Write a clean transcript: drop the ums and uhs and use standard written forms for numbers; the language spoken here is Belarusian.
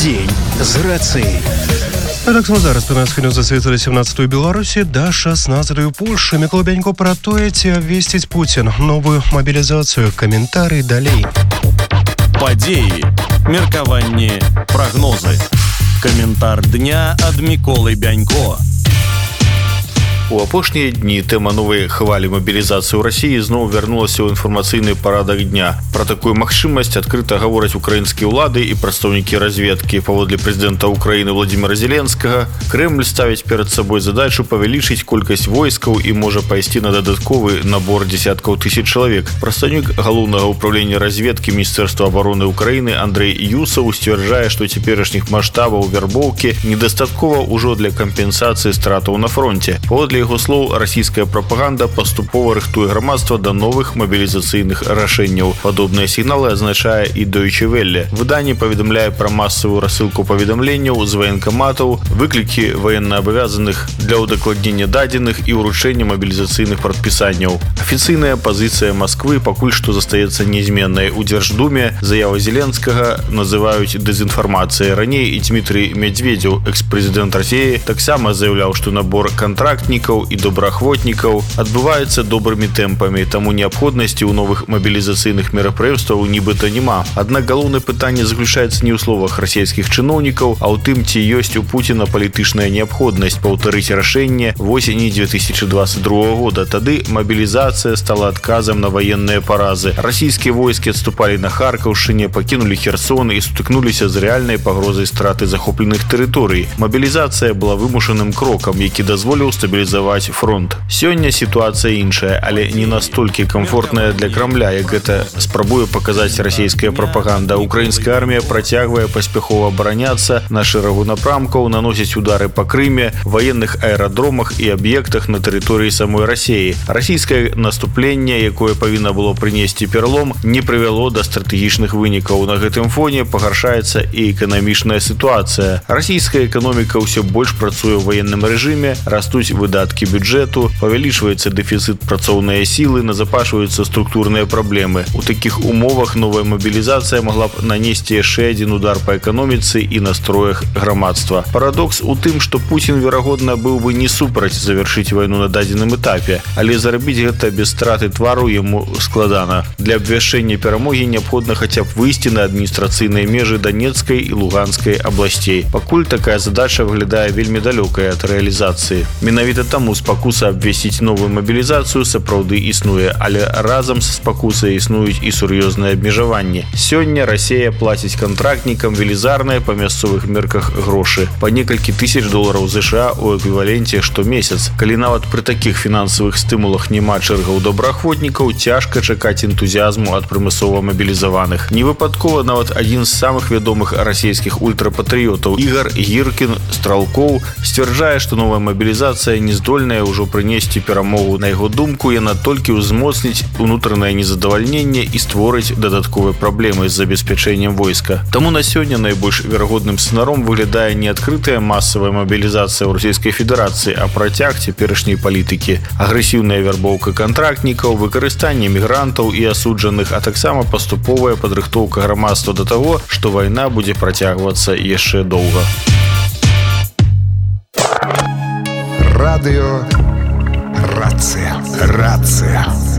Дзень з рацыяй. Таксама зараз па нас хвілю засветлі 17-ю Беларусі да 16-ю Польшы. Мікола Бянько пра тое, ці абвесціць Пуцін новую мабілізацыю. Каментарый далей. Падзеі, меркаванні, прагнозы. Каментар дня ад Міколы Бянько. У апошнія дні тэма новай хвалі мабілізацыі ў Расіі зноў вярнулася ў інфармацыйны парадак дня. Пра такую магчымасць адкрыта гавораць украінскія ўлады і прадстаўнікі разведкі. Паводле прэзідэнта Украіны Владзіміра Зеленскага, Крэмль ставіць перад сабой задачу павялічыць колькасць войскаў і можа пайсці на дадатковы набор дзесяткаў тысяч чалавек. Прадстаўнік галоўнага ўправлення разведкі Міністэрства абароны Украіны Андрэй Юсаў сцвярджае, што цяперашніх маштабаў вярбоўкі недастаткова ўжо для кампенсацыі стратаў на фронте. Паводле яго слоў, расійская прапаганда паступова рыхтуе грамадства да новых мабілізацыйных рашэнняў. Падобныя сігналы азначае і Deutsche Welle. Выданне паведамляе пра масавую рассылку паведамленняў з ваенкаматаў, выклікі военнаабавязаных для ўдакладнення дадзеных і ўручэння мабілізацыйных прадпісанняў. Афіцыйная пазіцыя Масквы пакуль што застаецца нязменнай. У Дзярждуме заяву Зеленскага называюць дэзінфармацыяй. Раней і Дмітрый Медведзеў, экс-прэзідэнт Расіі, таксама заяўляў, што набор кантрактнікаў і добраахвотнікаў адбываецца добрымі тэмпамі, таму неабходнасці ў новых мабілізацыйных мерапрыемстваў нібыта няма. Аднак галоўнае пытанне заключаецца не ў словах расійскіх чыноўнікаў, а ў тым, ці ёсць у Пуціна палітычная неабходнасць паўтарыць рашэнне восені 2022 года. Тады мабілізацыя стала адказам на ваенныя паразы. Расійскія войскі адступалі на Харкаўшчыне, пакінулі Херсон і сутыкнуліся з рэальнай пагрозай страты захопленых тэрыторый. Мабілізацыя была вымушаным крокам, які дазволіў стабілізаваць фронт. Сёння сітуацыя іншая, але не настолькі камфортная для Крамля, як гэта спрабуе паказаць расійская прапаганда. Украінская армія працягвае паспяхова абараняцца на шэрагу напрамкаў, наносіць удары па Крыме, ваенных аэрадромах і аб'ектах на тэрыторыі самой Расіі. Расійскае наступленне, якое павінна было прынесці пералом, не прывяло да стратэгічных вынікаў. На гэтым фоне пагаршаецца і эканамічная сітуацыя. Расійская эканоміка ўсё больш працуе ў ваенным рэжыме, растуць выдаткі бюджэту, павялічваецца дэфіцыт працоўнай сілы, назапашваюцца структурныя праблемы. У такіх умовах новая мабілізацыя магла б нанесці яшчэ адзін удар па эканоміцы і настроях грамадства. Парадокс у тым, што Пуцін, верагодна, быў бы не супраць завяршыць вайну на дадзеным этапе, але зарабіць гэта без страты твару яму складана. Для абвяшчэння перамогі неабходна хаця б выйсці на адміністрацыйныя межы Данецкай і Луганскай абласцей. Пакуль такая задача выглядае вельмі далёкай ад рэалізацыі. Менавіта таму спакуса абвясціць новую мабілізацыю сапраўды існуе, але разам са спакусай існуюць і сур'ёзныя абмежаванні. Сёння Расія плаціць кантрактнікам велізарныя па мясцовых мерках грошы, па некалькі тысяч долараў США у эквіваленце штомесяц. Калі нават пры такіх фінансавых стымулах няма чэргаў добраахвотнікаў, цяжка чакаць энтузіязму ад прымусова мабілізаваных. Невыпадкова нават адзін з самых вядомых расійскіх ультрапатрыётаў Ігар Гіркін Стралкоў сцвярджае, што новая мабілізацыя не здольная ўжо прынесці перамогу. На яго думку, яна толькі ўзмоцніць унутранае незадавальненне і створыць дадатковыя праблемы з забеспячэннем войска. Таму на сёння найбольш верагодным сцэнаром выглядае не адкрытая масавая мабілізацыя ў Расійскай Федэрацыі, а працяг цяперашняй палітыкі. Агрэсіўная вярбоўка кантрактнікаў, выкарыстанне мігрантаў і асуджаных, а таксама паступовая падрыхтоўка грамадства да таго, што вайна будзе працягвацца яшчэ доўга. Радыё Рацыя.